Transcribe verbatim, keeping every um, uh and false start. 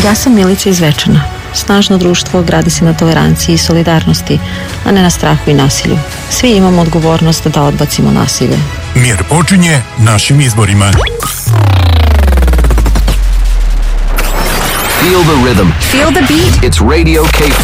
Ja sam Milica iz Zvečana. Snažno društvo gradi se na toleranciji i solidarnosti, a ne na strahu i nasilju. Svi imamo odgovornost da odbacimo nasilje. Mir počinje našim izborima. Feel the rhythm. Feel the beat. It's Radio K